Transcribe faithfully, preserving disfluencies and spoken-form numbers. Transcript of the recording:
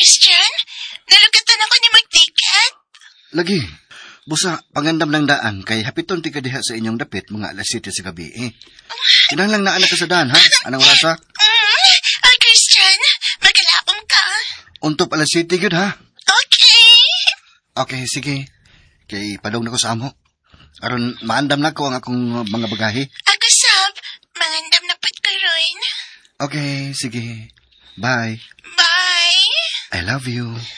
Christian, nalugatan ako ni mag-ticket. Lagi, busa, pangandam ng daan, kay hapiton ti kadiha sa inyong dapit mga alas siyete sa gabi eh. Kinahanglan na anak ka sa daan, ha? Anong orasa? Mm, oh, Christian, magalapong ka. Untop alas siyete yun, ha? Okay. Okay, sige. Kay padong na ko sa amo. Aron, maandam na ko ang akong mga bagahe. Ako, Sab, mangandam na pat ko rin. Okay, sige. Bye. Bye. I love you.